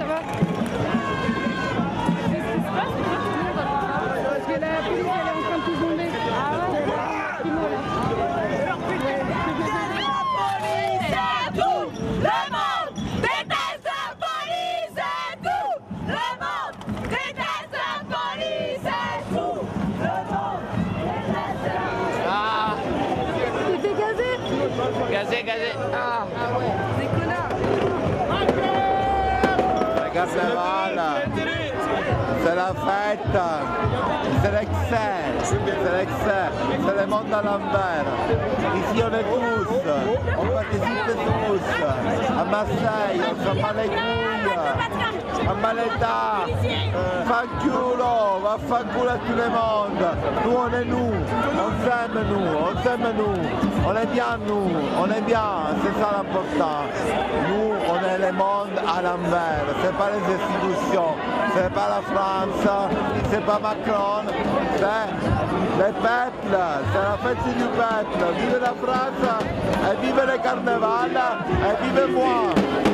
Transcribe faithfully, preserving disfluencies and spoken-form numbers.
ça va. Qu'est-ce qui se passe? Parce que la police elle est en train de tout bomber. Ah ouais? Primo là. La police est tout! Le monde déteste la police et tout! Le monde déteste la police et tout! Le monde déteste la police! Ah, T'étais gazé? gazé, gazé. Ah, Ah ouais, des connards. Carnaval, c'est la fête, c'est l'excès, c'est l'excès, c'est le monde à l'envers. Ici on est tous, on participe tous. À Marseille, on s'en bat les couilles, à Maleta, fanculo, va fanculo à tout le monde. Nous on est nous, on s'aime nous, on s'aime nous, on est bien nous, on est bien, c'est ça l'important. Nous on est le monde à l'envers, c'est pas les institutions, c'est pas la France, c'est pas Macron, c'est le peuple, c'est la fête du peuple. Vive la France, et vive le carnaval, et vive moi.